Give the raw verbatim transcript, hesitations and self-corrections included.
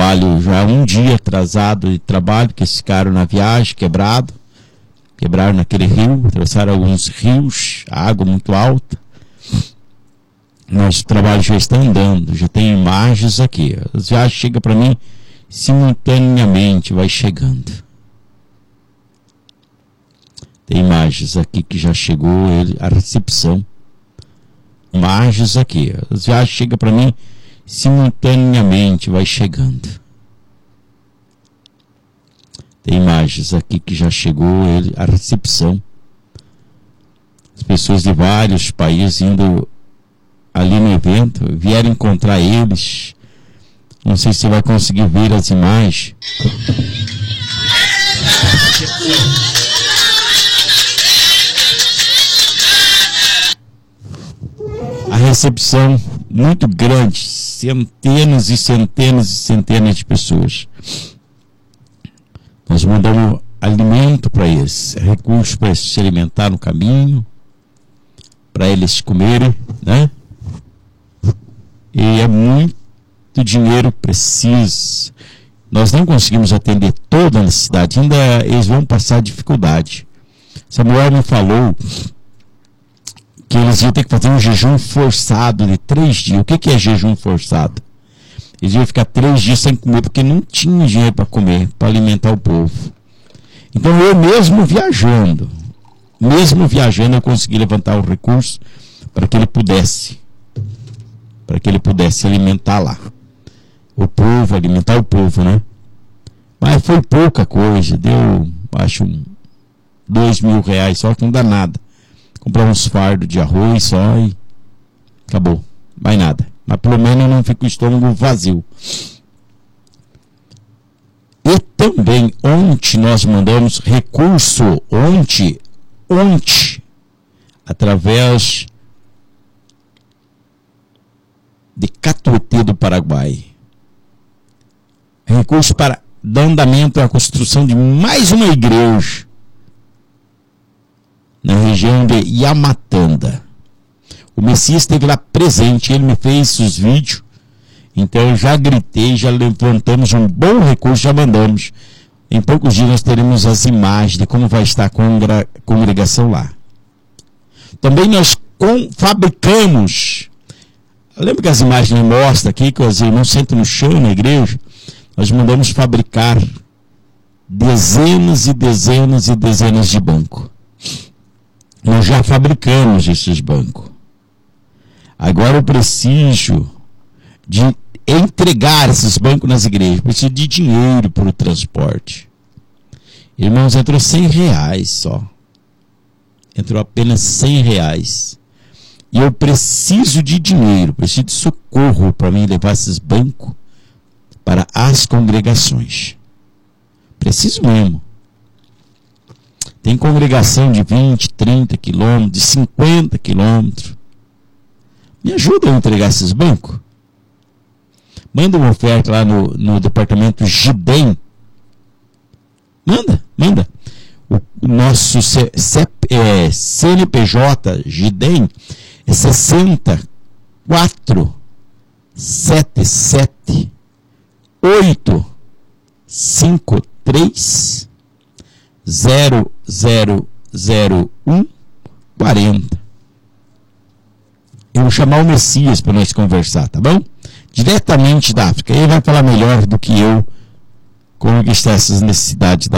trabalho já um dia atrasado de trabalho, que eles ficaram na viagem, quebrado. Quebraram naquele rio, atravessaram alguns rios, a água muito alta. Nosso trabalho já está andando, já tem imagens aqui. As viagens chegam para mim simultaneamente, vai chegando. Tem imagens aqui que já chegou, ele, a recepção. Imagens aqui. As viagens chegam para mim simultaneamente, vai chegando. Tem imagens aqui que já chegou, ele, a recepção. As pessoas de vários países indo ali no evento, vieram encontrar eles. Não sei se você vai conseguir ver as imagens. A recepção muito grande, centenas e centenas e centenas de pessoas. Nós mandamos alimento para eles, recursos para eles se alimentar no caminho, para eles comerem, né? E é muito dinheiro preciso. Nós não conseguimos atender toda a necessidade, ainda eles vão passar dificuldade. Samuel me falou que eles iam ter que fazer um jejum forçado de três dias. O que, que é jejum forçado? Eles iam ficar três dias sem comer, porque não tinha dinheiro para comer, para alimentar o povo. Então eu mesmo viajando, mesmo viajando, eu consegui levantar o recurso para que ele pudesse, para que ele pudesse alimentar lá o povo, alimentar o povo, né? Mas foi pouca coisa, deu, acho, dois mil reais só, que não dá nada. Comprar uns fardos de arroz só e acabou, mais nada. Mas pelo menos não fica o estômago vazio. E também ontem nós mandamos recurso, ontem, ontem, através de Catuete do Paraguai. Recurso para dar andamento à construção de mais uma igreja na região de Yamatanda. O Messias esteve lá presente, ele me fez os vídeos, então eu já gritei, já levantamos um bom recurso, já mandamos. Em poucos dias nós teremos as imagens de como vai estar a congra- congregação lá. Também nós com, fabricamos, lembra que as imagens mostram aqui, que os irmãos sentam no chão na igreja? Nós mandamos fabricar dezenas e dezenas e dezenas de bancos. Nós já fabricamos esses bancos. Agora eu preciso de entregar esses bancos nas igrejas. Preciso de dinheiro para o transporte. Irmãos, entrou cem reais só. Entrou apenas cem reais. E eu preciso de dinheiro, preciso de socorro para mim levar esses bancos para as congregações. Preciso mesmo. Tem congregação de vinte, trinta quilômetros, de cinquenta quilômetros. Me ajuda a entregar esses bancos. Manda uma oferta lá no, no departamento Gidem. Manda, manda. O, o nosso C, C, é, C N P J Gidem é sessenta e quatro, setenta e sete, oito, cinquenta e três, zero zero zero um, quarenta. Eu vou chamar o Messias para nós conversar, tá bom? Diretamente da África. Ele vai falar melhor do que eu como que está essas necessidades da